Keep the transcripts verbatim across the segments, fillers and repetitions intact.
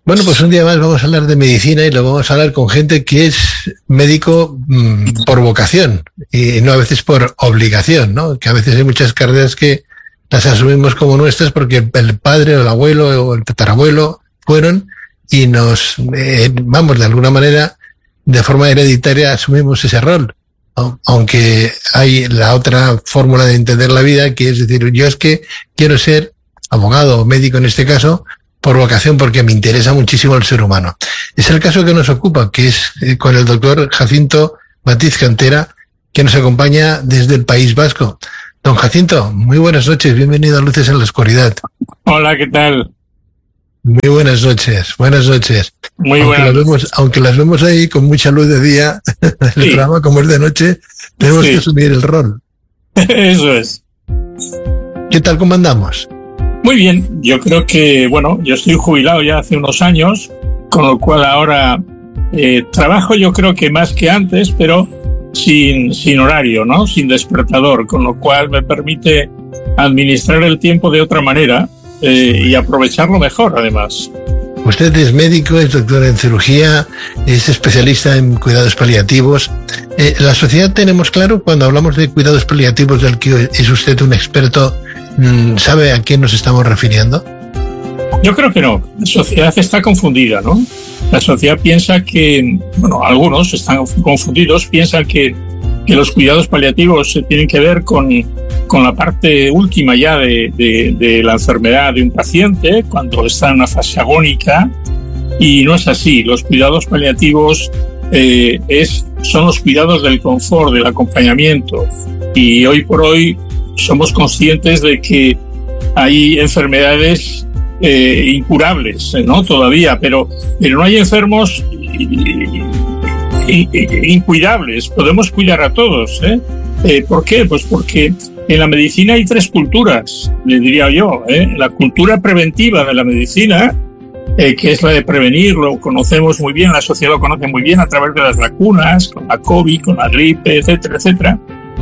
Bueno, pues un día más vamos a hablar de medicina y lo vamos a hablar con gente que es médico mmm, por vocación y no a veces por obligación, ¿no? Que a veces hay muchas carreras que las asumimos como nuestras porque el padre o el abuelo o el tatarabuelo fueron y nos, eh, vamos, de alguna manera, de forma hereditaria asumimos ese rol. Aunque hay la otra fórmula de entender la vida, que es decir, yo es que quiero ser abogado o médico en este caso, por vocación, porque me interesa muchísimo el ser humano. Es el caso que nos ocupa, que es eh, con el doctor Jacinto Matiz Cantera, que nos acompaña desde el País Vasco. Don Jacinto, muy buenas noches, bienvenido a Luces en la Oscuridad. Hola, ¿qué tal? Muy buenas noches, buenas noches. Muy aunque buenas. Las vemos, aunque las vemos ahí con mucha luz de día, el Sí. programa como es de noche, tenemos Sí. que asumir el rol. Eso es. ¿Qué tal, cómo andamos? Muy bien, yo creo que, bueno, yo estoy jubilado ya hace unos años, con lo cual ahora eh, trabajo yo creo que más que antes, pero sin, sin horario, ¿no? Sin despertador, con lo cual me permite administrar el tiempo de otra manera eh, y aprovecharlo mejor, además. Usted es médico, es doctor en cirugía, es especialista en cuidados paliativos. Eh, ¿La sociedad tenemos claro cuando hablamos de cuidados paliativos del que es usted un experto? ¿Sabe a qué nos estamos refiriendo? Yo creo que no. La sociedad está confundida, ¿no? La sociedad piensa que, bueno, algunos están confundidos, piensan que, que los cuidados paliativos se tienen que ver con, con la parte última ya de, de, de la enfermedad de un paciente, cuando está en una fase agónica, y no es así. Los cuidados paliativos eh, es, son los cuidados del confort, del acompañamiento, y hoy por hoy somos conscientes de que hay enfermedades eh, incurables, ¿no? Todavía, pero, pero no hay enfermos incuidables. Podemos cuidar a todos, ¿eh? Eh, ¿Por qué? Pues porque en la medicina hay tres culturas, le diría yo, ¿eh? La cultura preventiva de la medicina, eh, que es la de prevenir, lo conocemos muy bien, la sociedad lo conoce muy bien a través de las vacunas, con la COVID, con la gripe, etcétera, etcétera.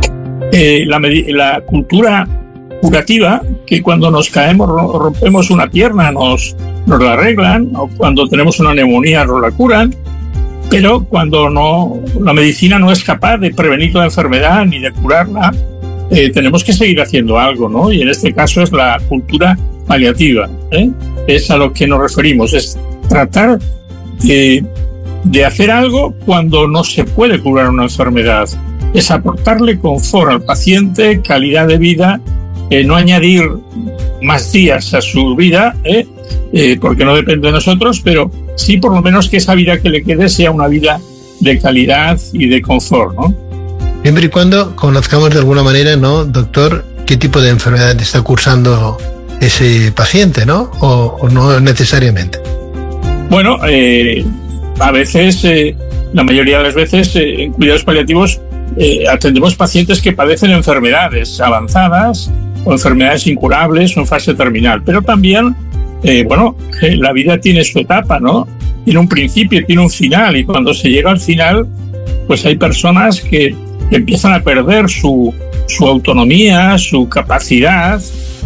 Eh, la, la cultura curativa, que cuando nos caemos, rompemos una pierna, nos, nos la arreglan, o cuando tenemos una neumonía nos la curan, pero cuando no, la medicina no es capaz de prevenir la enfermedad ni de curarla, eh, tenemos que seguir haciendo algo, ¿no? Y en este caso es la cultura paliativa, ¿eh? Es a lo que nos referimos, es tratar de, de hacer algo cuando no se puede curar una enfermedad. Es aportarle confort al paciente, calidad de vida, eh, no añadir más días a su vida, eh, eh, porque no depende de nosotros, pero sí por lo menos que esa vida que le quede sea una vida de calidad y de confort, ¿no? Siempre y cuando conozcamos de alguna manera, ¿no, doctor, qué tipo de enfermedad está cursando ese paciente, ¿no? O, o no necesariamente. Bueno, eh, a veces, eh, la mayoría de las veces, eh, en cuidados paliativos, Eh, atendemos pacientes que padecen enfermedades avanzadas o enfermedades incurables o en fase terminal, pero también, eh, bueno, eh, la vida tiene su etapa, ¿no? Tiene un principio, tiene un final, y cuando se llega al final, pues hay personas que, que empiezan a perder su, su autonomía, su capacidad,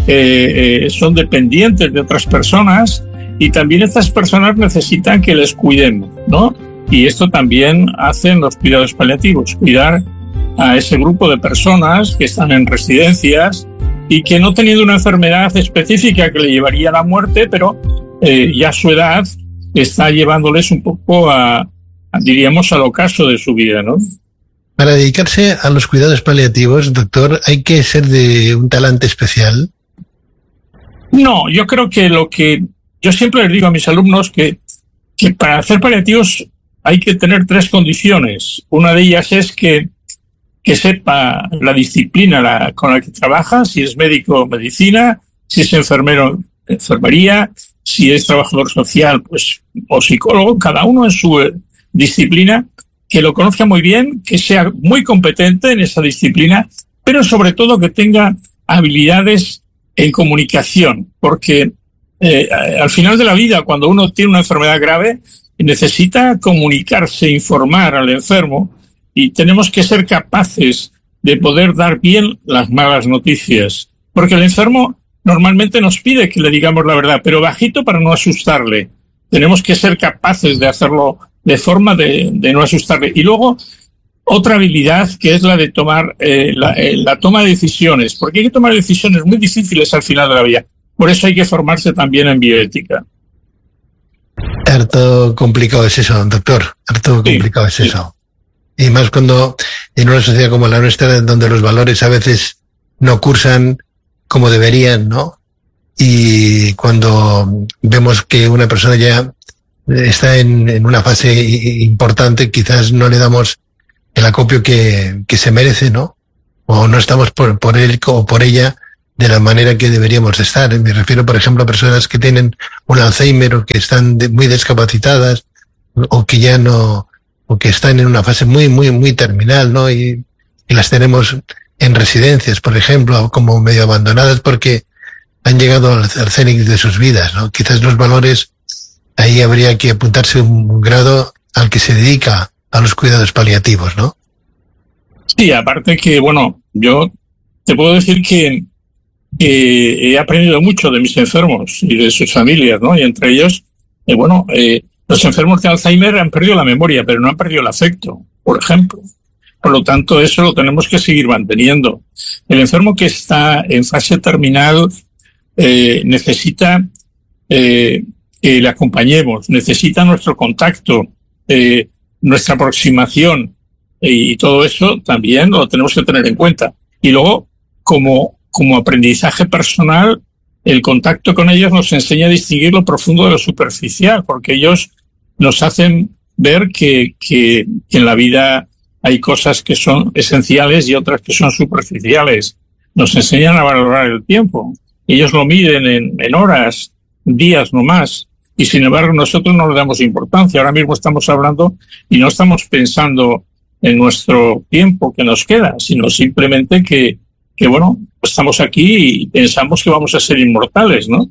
eh, eh, son dependientes de otras personas, y también estas personas necesitan que les cuidemos, ¿no? Y esto también hacen los cuidados paliativos, cuidar a ese grupo de personas que están en residencias y que no teniendo una enfermedad específica que le llevaría a la muerte, pero eh, ya su edad está llevándoles un poco a, a, diríamos, al ocaso de su vida, ¿no? Para dedicarse a los cuidados paliativos, doctor, ¿hay que ser de un talante especial? No, yo creo que lo que... Yo siempre les digo a mis alumnos que, que para hacer paliativos hay que tener tres condiciones. Una de ellas es que, que sepa la disciplina la, con la que trabaja, si es médico, medicina, si es enfermero, enfermería, si es trabajador social, pues, o psicólogo, cada uno en su disciplina, que lo conozca muy bien, que sea muy competente en esa disciplina, pero sobre todo que tenga habilidades en comunicación, porque eh, al final de la vida, cuando uno tiene una enfermedad grave, necesita comunicarse, informar al enfermo, y tenemos que ser capaces de poder dar bien las malas noticias, porque el enfermo normalmente nos pide que le digamos la verdad, pero bajito para no asustarle. tenemos que ser capaces de hacerlo de forma de, de no asustarle. Y luego, otra habilidad que es la de tomar eh, la, eh, la toma de decisiones, porque hay que tomar decisiones muy difíciles al final de la vida. Por eso hay que formarse también en bioética. Harto complicado es eso, doctor. Harto sí, complicado es sí. eso. Y más cuando en una sociedad como la nuestra, donde los valores a veces no cursan como deberían, ¿no? Y cuando vemos que una persona ya está en, en una fase importante, quizás no le damos el acopio que, que se merece, ¿no? O no estamos por, por él o por ella de la manera que deberíamos estar. Me refiero, por ejemplo, a personas que tienen un Alzheimer o que están de, muy discapacitadas o que ya no, o que están en una fase muy, muy, muy terminal, ¿no? Y, y las tenemos en residencias, por ejemplo, como medio abandonadas porque han llegado al, al cénit de sus vidas, ¿no? Quizás los valores, ahí habría que apuntarse un grado al que se dedica a los cuidados paliativos, ¿no? Sí, aparte que, bueno, yo te puedo decir que, que he aprendido mucho de mis enfermos y de sus familias, ¿no? Y entre ellos, eh, bueno, eh, los enfermos de Alzheimer han perdido la memoria, pero no han perdido el afecto, por ejemplo. Por lo tanto, eso lo tenemos que seguir manteniendo. El enfermo que está en fase terminal eh, necesita eh, que le acompañemos, necesita nuestro contacto, eh, nuestra aproximación, eh, y todo eso también lo tenemos que tener en cuenta. Y luego, como, como aprendizaje personal, el contacto con ellos nos enseña a distinguir lo profundo de lo superficial, porque ellos nos hacen ver que, que, que en la vida hay cosas que son esenciales y otras que son superficiales. Nos enseñan a valorar el tiempo. Ellos lo miden en, en horas, días no más. Y sin embargo nosotros no le damos importancia. Ahora mismo estamos hablando y no estamos pensando en nuestro tiempo que nos queda, sino simplemente que, que bueno, estamos aquí y pensamos que vamos a ser inmortales, ¿no?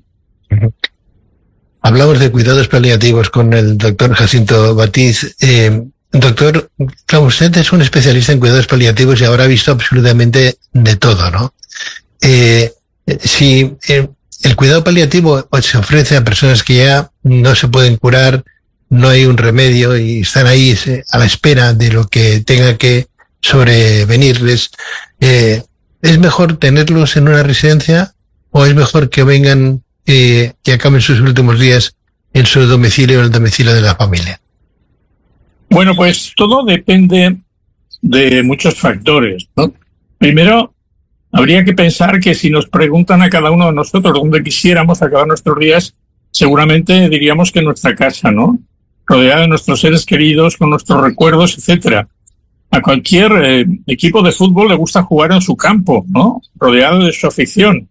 Hablamos de cuidados paliativos con el doctor Jacinto Batiz. Eh, doctor, claro, usted es un especialista en cuidados paliativos y habrá visto absolutamente de todo, ¿no? Eh, si eh, el cuidado paliativo se ofrece a personas que ya no se pueden curar, no hay un remedio y están ahí a la espera de lo que tenga que sobrevenirles, eh, ¿es mejor tenerlos en una residencia o es mejor que vengan eh, que acaben sus últimos días en su domicilio o en el domicilio de la familia? Bueno, pues todo depende de muchos factores, ¿no? Primero, habría que pensar que si nos preguntan a cada uno de nosotros dónde quisiéramos acabar nuestros días, seguramente diríamos que en nuestra casa, ¿no? Rodeada de nuestros seres queridos, con nuestros recuerdos, etcétera. A cualquier eh, equipo de fútbol le gusta jugar en su campo, ¿no? Rodeado de su afición.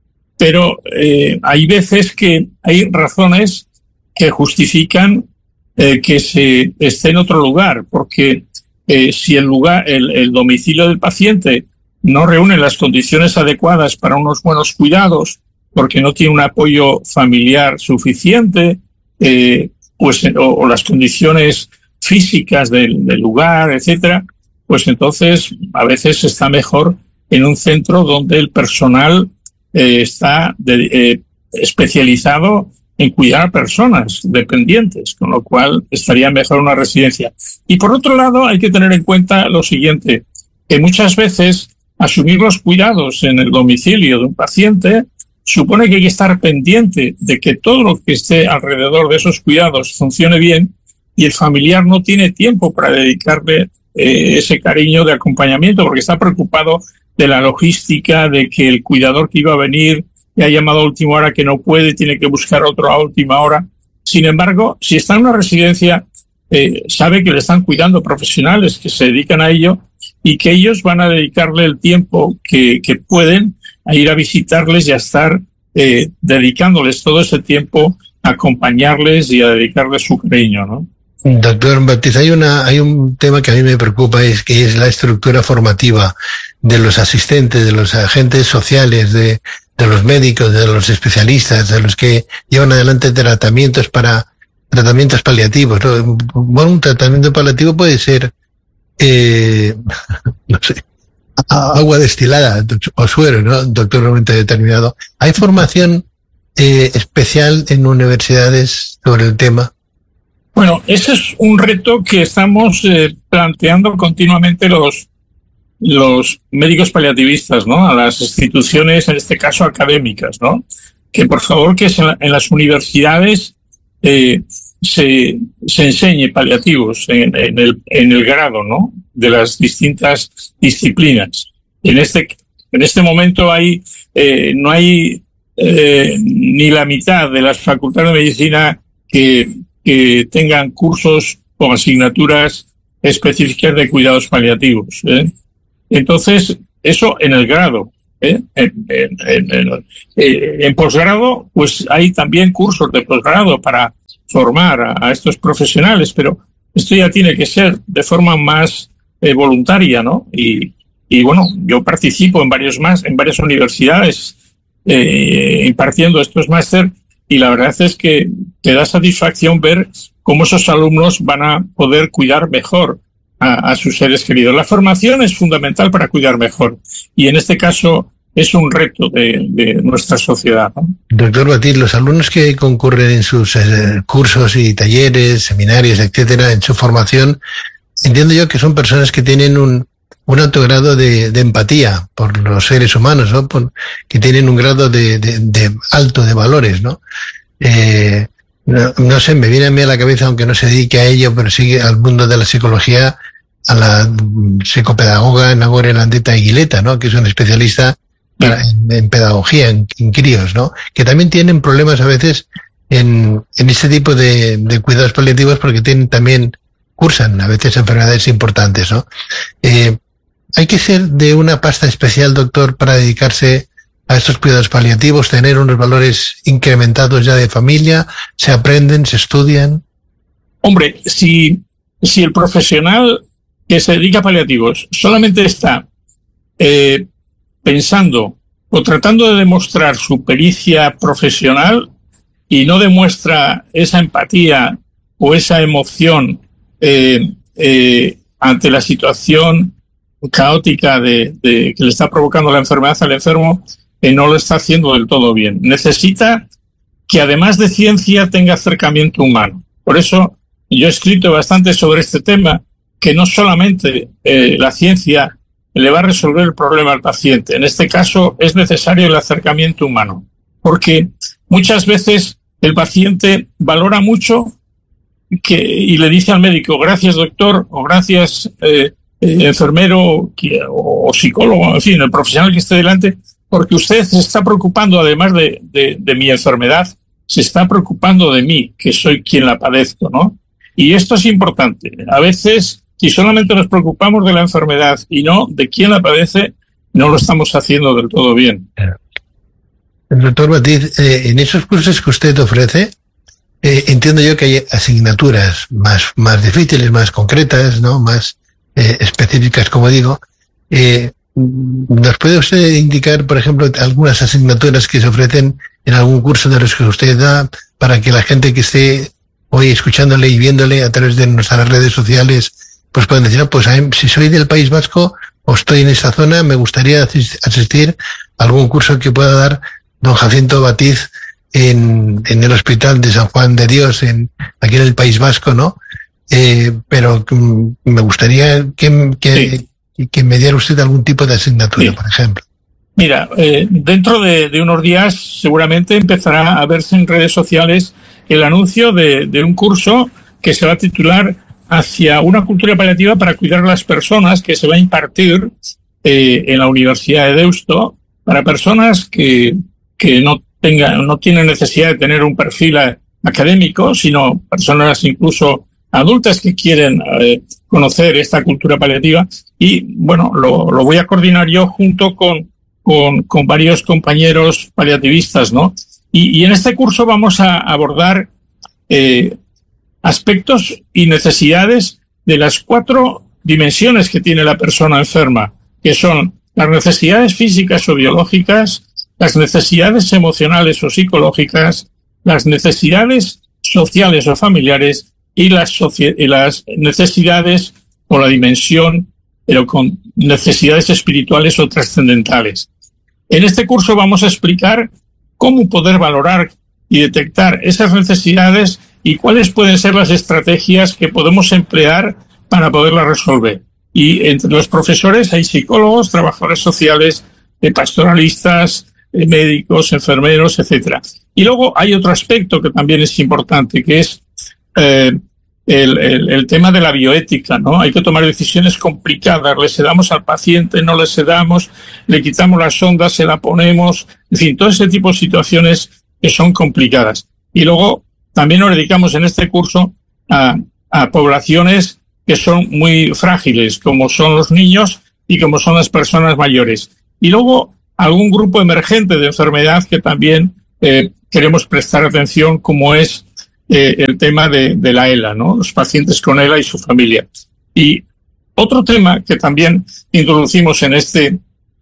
Pero eh, hay veces que hay razones que justifican eh, que se esté en otro lugar, porque eh, si el lugar, el, el domicilio del paciente no reúne las condiciones adecuadas para unos buenos cuidados, porque no tiene un apoyo familiar suficiente, eh, pues o, o las condiciones físicas del, del lugar, etcétera, pues entonces a veces está mejor en un centro donde el personal eh, está de, eh, especializado en cuidar a personas dependientes, con lo cual estaría mejor una residencia. Y por otro lado, hay que tener en cuenta lo siguiente, que muchas veces asumir los cuidados en el domicilio de un paciente supone que hay que estar pendiente de que todo lo que esté alrededor de esos cuidados funcione bien y el familiar no tiene tiempo para dedicarle eh, ese cariño de acompañamiento porque está preocupado de la logística, de que el cuidador que iba a venir le ha llamado a última hora que no puede, tiene que buscar otro a última hora. Sin embargo, si está en una residencia, eh, sabe que le están cuidando profesionales que se dedican a ello y que ellos van a dedicarle el tiempo que, que pueden a ir a visitarles y a estar eh, dedicándoles todo ese tiempo a acompañarles y a dedicarles su cariño, ¿no? Doctor Batiz, hay una, hay un tema que a mí me preocupa, es que es la estructura formativa de los asistentes, de los agentes sociales, de, de los médicos, de los especialistas, de los que llevan adelante tratamientos para tratamientos paliativos, ¿no? Bueno, un tratamiento paliativo puede ser, eh, no sé, agua destilada o suero, ¿no? Doctor, en un momento determinado. ¿Hay formación eh, especial en universidades sobre el tema? Bueno, ese es un reto que estamos eh, planteando continuamente los, los médicos paliativistas, ¿no? A las instituciones, en este caso académicas, ¿no? Que por favor que en, la, en las universidades eh, se, se enseñe paliativos en, en, el, en el grado, ¿no? De las distintas disciplinas. En este, en este momento hay, eh, no hay eh, ni la mitad de las facultades de medicina que, que tengan cursos o asignaturas específicas de cuidados paliativos, ¿eh? Entonces, eso en el grado. ¿eh? En, en, en, en, en posgrado, pues hay también cursos de posgrado para formar a, a estos profesionales, pero esto ya tiene que ser de forma más eh, voluntaria, ¿no? Y, y bueno, yo participo en varios más, en varias universidades eh, impartiendo estos máster, y la verdad es que te da satisfacción ver cómo esos alumnos van a poder cuidar mejor a, a sus seres queridos. La formación es fundamental para cuidar mejor, y en este caso es un reto de, de nuestra sociedad, ¿no? Doctor Batiz, los alumnos que concurren en sus eh, cursos y talleres, seminarios, etcétera, en su formación, entiendo yo que son personas que tienen un, un alto grado de, de empatía por los seres humanos, ¿no? Por, que tienen un grado de, de, de alto de valores, ¿no? Eh, no, no sé, me viene a mí a la cabeza, aunque no se dedique a ello, pero sigue al mundo de la psicología, a la psicopedagoga Nagore Landeta Aguileta, ¿no? Que es un especialista para, en, en pedagogía, en, en críos, ¿no? Que también tienen problemas a veces en, en este tipo de, de cuidados paliativos, porque tienen también, cursan a veces enfermedades importantes, ¿no? Eh, ¿Hay que ser de una pasta especial, doctor, para dedicarse a estos cuidados paliativos, tener unos valores incrementados ya de familia? ¿Se aprenden, se estudian? Hombre, si, si el profesional que se dedica a paliativos solamente está eh, pensando o tratando de demostrar su pericia profesional y no demuestra esa empatía o esa emoción eh, eh, ante la situación caótica de, de que le está provocando la enfermedad al enfermo, eh, no lo está haciendo del todo bien. Necesita que además de ciencia tenga acercamiento humano. Por eso yo he escrito bastante sobre este tema, que no solamente eh, la ciencia le va a resolver el problema al paciente. En este caso es necesario el acercamiento humano, porque muchas veces el paciente valora mucho que, y le dice al médico, gracias doctor, o gracias eh, eh, enfermero que, o, o psicólogo, en fin, el profesional que esté delante, porque usted se está preocupando, además de, de, de mi enfermedad, se está preocupando de mí, que soy quien la padezco, ¿no? Y esto es importante. A veces, si solamente nos preocupamos de la enfermedad y no de quién la padece, no lo estamos haciendo del todo bien. Doctor Batiz, eh, en esos cursos que usted ofrece, eh, entiendo yo que hay asignaturas más, más difíciles, más concretas, ¿no? Más eh, específicas, como digo. Eh, ¿Nos puede usted indicar, por ejemplo, algunas asignaturas que se ofrecen en algún curso de los que usted da, para que la gente que esté hoy escuchándole y viéndole a través de nuestras redes sociales, pues puedan decir, no, pues si soy del País Vasco o estoy en esa zona, me gustaría asistir a algún curso que pueda dar don Jacinto Batiz en, en el Hospital de San Juan de Dios, en, aquí en el País Vasco, ¿no? Eh, pero um, me gustaría que, que, sí. que me diera usted algún tipo de asignatura, sí. por ejemplo. Mira, eh, dentro de, de unos días seguramente empezará a verse en redes sociales el anuncio de, de un curso que se va a titular Hacia una cultura paliativa para cuidar a las personas, que se va a impartir eh, en la Universidad de Deusto para personas que, que no tengan, no tienen necesidad de tener un perfil académico, sino personas incluso adultas que quieren eh, conocer esta cultura paliativa. Y bueno, lo, lo voy a coordinar yo junto con Con, con varios compañeros paliativistas, ¿no? Y, y en este curso vamos a abordar eh, aspectos y necesidades de las cuatro dimensiones que tiene la persona enferma, que son las necesidades físicas o biológicas, las necesidades emocionales o psicológicas, las necesidades sociales o familiares y las, soci- y las necesidades o la dimensión, pero con necesidades espirituales o trascendentales. En este curso vamos a explicar cómo poder valorar y detectar esas necesidades y cuáles pueden ser las estrategias que podemos emplear para poderlas resolver. Y entre los profesores hay psicólogos, trabajadores sociales, eh, pastoralistas, eh, médicos, enfermeros, etcétera. Y luego hay otro aspecto que también es importante, que es eh, el, el, el tema de la bioética, ¿no? Hay que tomar decisiones complicadas. Le sedamos al paciente, no le sedamos, le quitamos la sonda, se la ponemos, en fin, todo ese tipo de situaciones que son complicadas. Y luego también nos dedicamos en este curso a, a poblaciones que son muy frágiles, como son los niños y como son las personas mayores. Y luego algún grupo emergente de enfermedad que también eh, queremos prestar atención, como es eh, el tema de, de la ELA, ¿no? Los pacientes con ELA y su familia. Y otro tema que también introducimos en este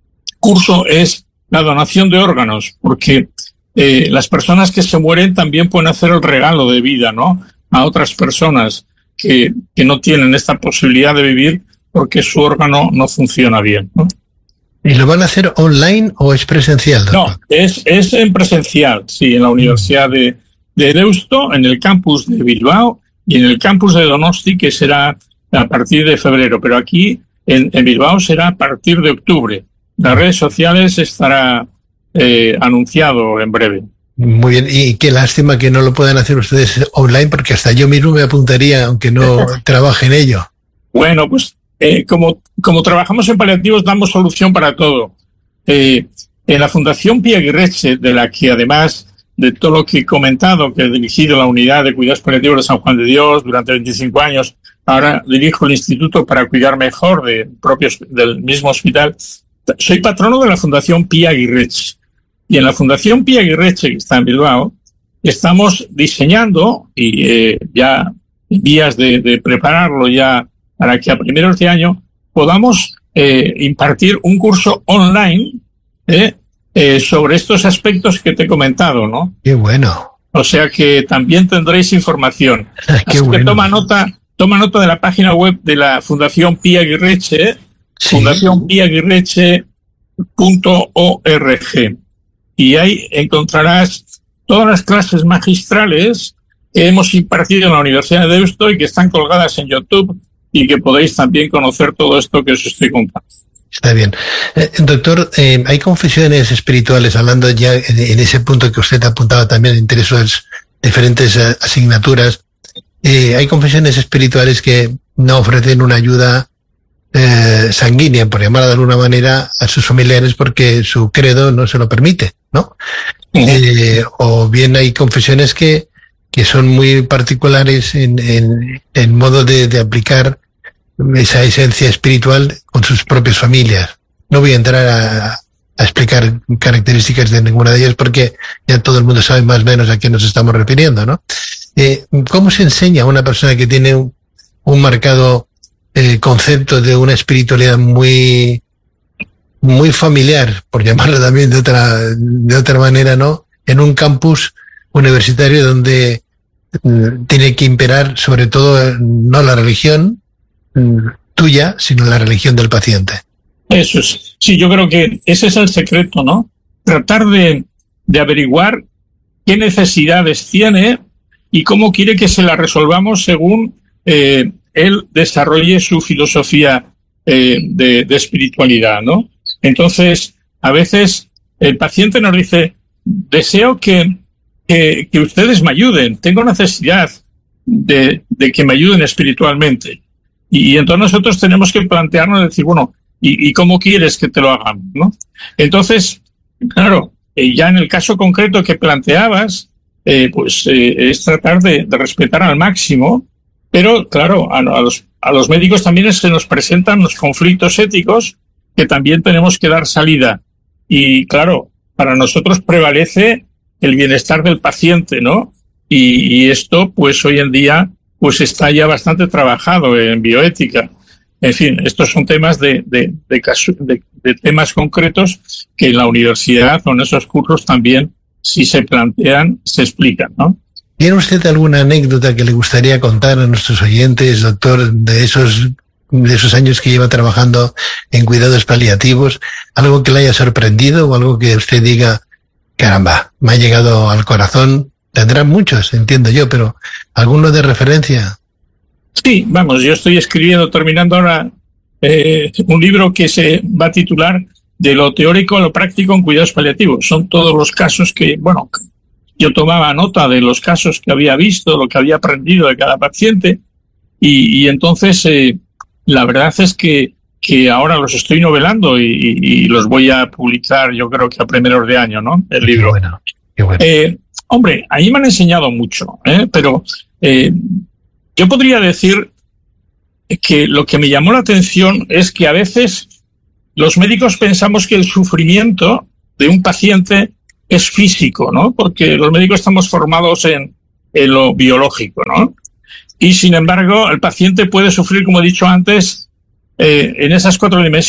curso es la donación de órganos, porque eh, las personas que se mueren también pueden hacer el regalo de vida, ¿no?, a otras personas que, que no tienen esta posibilidad de vivir porque su órgano no funciona bien, ¿no? ¿Y lo van a hacer online o es presencial, doctor? No, es, es en presencial, sí, en la Universidad de, de Deusto, en el campus de Bilbao y en el campus de Donosti, que será a partir de febrero. Pero aquí, en, en Bilbao, será a partir de octubre. Las redes sociales estará eh, anunciado en breve. Muy bien, y qué lástima que no lo puedan hacer ustedes online, porque hasta yo mismo me apuntaría, aunque no trabaje en ello. Bueno, pues eh, como, como trabajamos en paliativos, damos solución para todo. Eh, en la Fundación Pía Aguirreche, de la que además de todo lo que he comentado, que he dirigido la unidad de cuidados paliativos de San Juan de Dios durante veinticinco años, ahora dirijo el Instituto para Cuidar Mejor de propios, del mismo hospital. Soy patrono de la Fundación Pía Aguirreche. Y en la Fundación Pía Aguirreche, que está en Bilbao, estamos diseñando, y eh, ya en vías de, de prepararlo ya para que a primeros de año podamos eh, impartir un curso online eh, eh, sobre estos aspectos que te he comentado, ¿no? Qué bueno. O sea que también tendréis información. Qué Así bueno. que toma nota, toma nota de la página web de la Fundación Pía Aguirreche, Sí. fundación pía aguirreche punto org. Y ahí encontrarás todas las clases magistrales que hemos impartido en la Universidad de Deusto y que están colgadas en YouTube y que podéis también conocer todo esto que os estoy contando. Está bien. Eh, doctor, eh, hay confesiones espirituales, hablando ya en, en ese punto que usted apuntaba también, entre esas diferentes uh, asignaturas. Eh, hay confesiones espirituales que no ofrecen una ayuda eh, sanguínea, por llamarla de alguna manera, a sus familiares porque su credo no se lo permite, ¿no? Uh-huh. Eh, o bien hay confesiones que, que son muy particulares en, en, en modo de, de aplicar esa esencia espiritual con sus propias familias. No voy a entrar a, a explicar características de ninguna de ellas porque ya todo el mundo sabe más o menos a qué nos estamos refiriendo, ¿no? Eh, ¿Cómo se enseña a una persona que tiene un, un marcado eh, concepto de una espiritualidad muy, muy familiar, por llamarlo también de otra, de otra manera, ¿no?, en un campus universitario donde mm, tiene que imperar sobre todo no la religión tuya, sino la religión del paciente? Eso es. Sí, yo creo que ese es el secreto, ¿no? Tratar de, de averiguar qué necesidades tiene y cómo quiere que se las resolvamos según eh, él desarrolle su filosofía eh, de, de espiritualidad, ¿no? Entonces, a veces el paciente nos dice, deseo que, que, que ustedes me ayuden, tengo necesidad de, de que me ayuden espiritualmente. Y entonces nosotros tenemos que plantearnos, decir, bueno, ¿y, y cómo quieres que te lo hagamos, no? Entonces, claro, eh, ya en el caso concreto que planteabas, eh, pues eh, es tratar de, de respetar al máximo, pero claro, a, a, los, a los médicos también se nos presentan los conflictos éticos que también tenemos que dar salida. Y claro, para nosotros prevalece el bienestar del paciente, ¿no? Y, y esto, pues hoy en día, pues está ya bastante trabajado en bioética. En fin, estos son temas de, de, de, caso, de, de temas concretos que en la universidad o en esos cursos también, si se plantean, se explican, ¿no? ¿Tiene usted alguna anécdota que le gustaría contar a nuestros oyentes, doctor, de esos, de esos años que lleva trabajando en cuidados paliativos? ¿Algo que le haya sorprendido o algo que usted diga, Caramba, me ha llegado al corazón. Tendrán muchos, entiendo yo, pero ¿alguno de referencia? Sí, vamos, yo estoy escribiendo, terminando ahora eh, un libro que se va a titular De lo teórico a lo práctico en cuidados paliativos. Son todos los casos que, bueno, yo tomaba nota de los casos que había visto, lo que había aprendido de cada paciente, y, y entonces eh, la verdad es que, que ahora los estoy novelando y, y, y los voy a publicar, yo creo que a primeros de año, ¿no? El libro. Qué bueno, qué bueno. Eh, hombre, ahí me han enseñado mucho, ¿eh? Pero eh, yo podría decir que lo que me llamó la atención es que a veces los médicos pensamos que el sufrimiento de un paciente es físico, ¿no? Porque los médicos estamos formados en, en lo biológico, ¿no? Y sin embargo, el paciente puede sufrir, como he dicho antes, eh, en esas cuatro dimensiones.